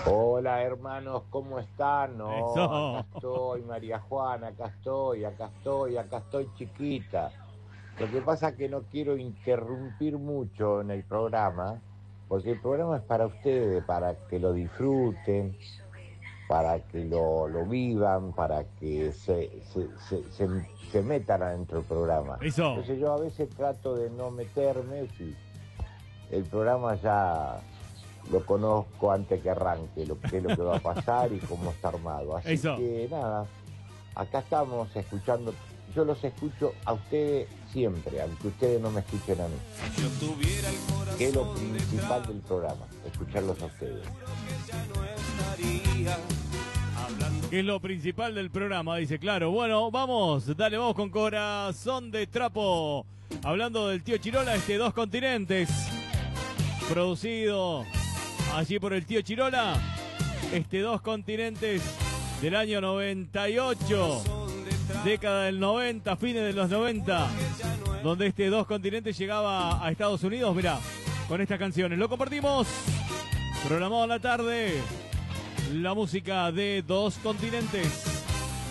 Hola hermanos, ¿cómo están? No, Eso. acá estoy, María Juana, acá estoy chiquita. Lo que pasa es que no quiero interrumpir mucho en el programa, porque el programa es para ustedes, para que lo disfruten, para que lo vivan, para que se metan adentro del programa. Eso. Entonces yo a veces trato de no meterme, si el programa ya lo conozco antes que arranque, qué es lo que va a pasar y cómo está armado. Así Eso. que nada, acá estamos escuchando, yo los escucho a ustedes siempre, aunque ustedes no me escuchen a mí, Si yo tuviera el que es lo corazón principal detrás, del programa, escucharlos a ustedes. ya no estaría hablando. Que es lo principal del programa, dice, claro. Bueno, vamos, dale, vamos con Corazón de Trapo. Hablando del tío Chirola, Dos Continentes. Producido allí por el tío Chirola. Dos Continentes del año 98. Década del 90, fines de los 90. Donde Dos Continentes llegaba a Estados Unidos, mirá, con estas canciones. Lo compartimos. Programado en la tarde. La música de Dos Continentes.